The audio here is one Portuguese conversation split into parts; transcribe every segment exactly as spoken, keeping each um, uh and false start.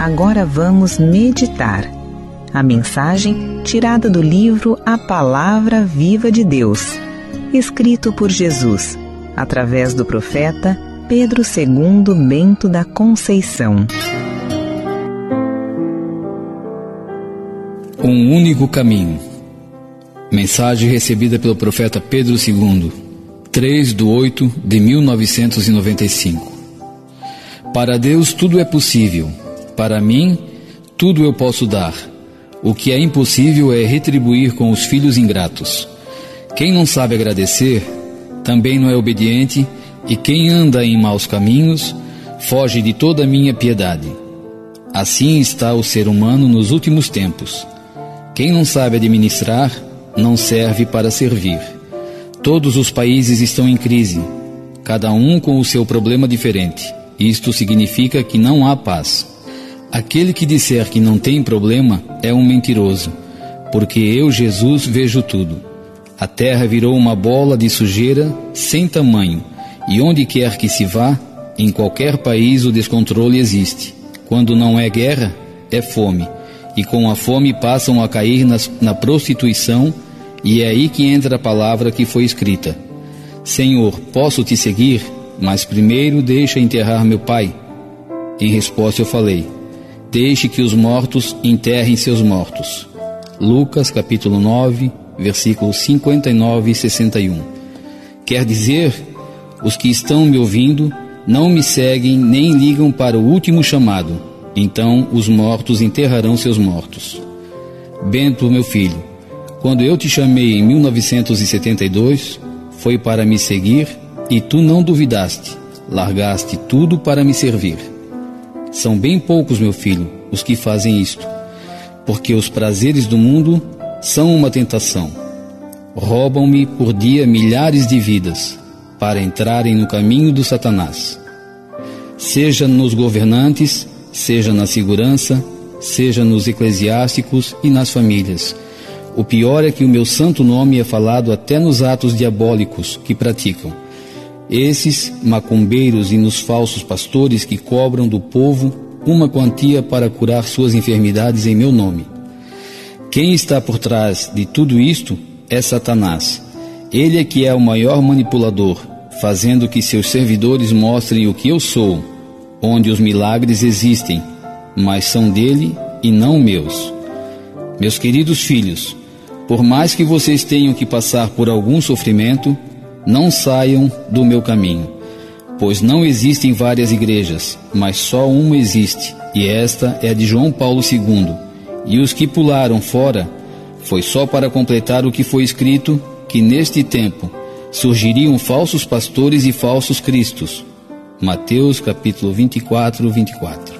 Agora vamos meditar. A mensagem tirada do livro A Palavra Viva de Deus, escrito por Jesus, através do profeta Pedro segundo Bento da Conceição. Um único caminho. Mensagem recebida pelo profeta Pedro segundo, três de oito de mil novecentos e noventa e cinco. Para Deus tudo é possível. Para mim, tudo eu posso dar. O que é impossível é retribuir com os filhos ingratos. Quem não sabe agradecer, também não é obediente, e quem anda em maus caminhos, foge de toda a minha piedade. Assim está o ser humano nos últimos tempos. Quem não sabe administrar, não serve para servir. Todos os países estão em crise, cada um com o seu problema diferente. Isto significa que não há paz. Aquele que disser que não tem problema é um mentiroso, porque eu, Jesus, vejo tudo. A terra virou uma bola de sujeira sem tamanho, e onde quer que se vá, em qualquer país o descontrole existe. Quando não é guerra, é fome, e com a fome passam a cair nas, na prostituição, e é aí que entra a palavra que foi escrita: Senhor, posso te seguir, mas primeiro deixa enterrar meu pai. Em resposta eu falei: deixe que os mortos enterrem seus mortos. Lucas capítulo nove, versículos cinquenta e nove e sessenta e um. Quer dizer, os que estão me ouvindo não me seguem nem ligam para o último chamado. Então os mortos enterrarão seus mortos. Bento, meu filho, quando eu te chamei em mil novecentos e setenta e dois, foi para me seguir e tu não duvidaste, largaste tudo para me servir. São bem poucos, meu filho, os que fazem isto, porque os prazeres do mundo são uma tentação. Roubam-me por dia milhares de vidas, para entrarem no caminho do Satanás. Seja nos governantes, seja na segurança, seja nos eclesiásticos e nas famílias. O pior é que o meu santo nome é falado até nos atos diabólicos que praticam. Esses macumbeiros e nos falsos pastores que cobram do povo uma quantia para curar suas enfermidades em meu nome. Quem está por trás de tudo isto é Satanás. Ele é que é o maior manipulador, fazendo que seus servidores mostrem o que eu sou, onde os milagres existem, mas são dele e não meus. Meus queridos filhos, por mais que vocês tenham que passar por algum sofrimento, não saiam do meu caminho, pois não existem várias igrejas, mas só uma existe, e esta é a de João Paulo segundo, e os que pularam fora foi só para completar o que foi escrito, que neste tempo surgiriam falsos pastores e falsos cristos. Mateus capítulo vinte e quatro, vinte e quatro.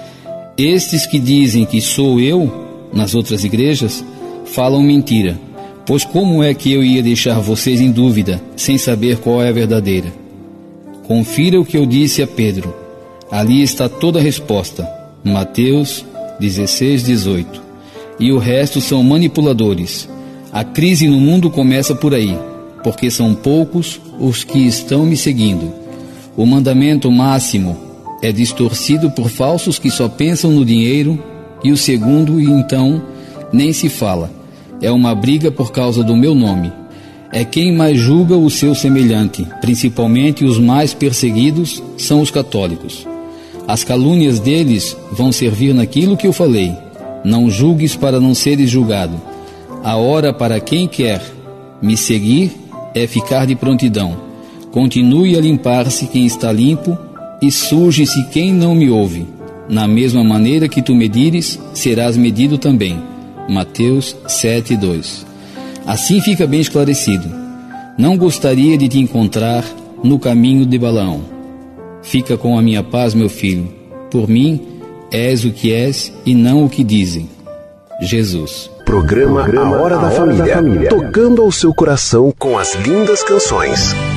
Estes que dizem que sou eu, nas outras igrejas, falam mentira. Pois como é que eu ia deixar vocês em dúvida, sem saber qual é a verdadeira? Confira o que eu disse a Pedro. Ali está toda a resposta. Mateus dezesseis, dezoito. E o resto são manipuladores. A crise no mundo começa por aí, porque são poucos os que estão me seguindo. O mandamento máximo é distorcido por falsos que só pensam no dinheiro, e o segundo, então, nem se fala. É uma briga por causa do meu nome. É quem mais julga o seu semelhante, principalmente os mais perseguidos são os católicos. As calúnias deles vão servir naquilo que eu falei. Não julgues para não seres julgado. A hora para quem quer me seguir é ficar de prontidão. Continue a limpar-se quem está limpo, e surge-se quem não me ouve. Na mesma maneira que tu medires, serás medido também. Mateus sete, dois. Assim fica bem esclarecido. Não gostaria de te encontrar no caminho de Balaão. Fica com a minha paz, meu filho. Por mim, és o que és e não o que dizem. Jesus. Programa A Hora da Família, tocando ao seu coração com as lindas canções.